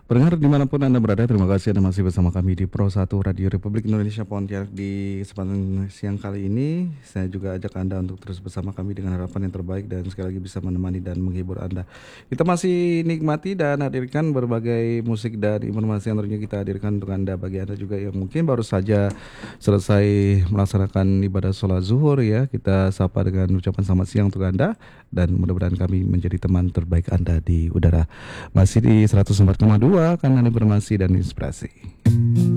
Pendengar dimanapun Anda berada, terima kasih Anda masih bersama kami di Pro 1 Radio Republik Indonesia Pontianak. Di kesempatan siang kali ini, saya juga ajak Anda untuk terus bersama kami dengan harapan yang terbaik dan sekali lagi bisa menemani dan menghibur Anda. Kita masih nikmati dan hadirkan berbagai musik dan informasi yang tentunya kita hadirkan untuk Anda. Bagi Anda juga yang mungkin baru saja selesai melaksanakan ibadah sholat zuhur ya, kita sapa dengan ucapan selamat siang untuk Anda dan mudah-mudahan kami menjadi teman terbaik Anda di udara. Masih di 104,2 karena informasi dan inspirasi.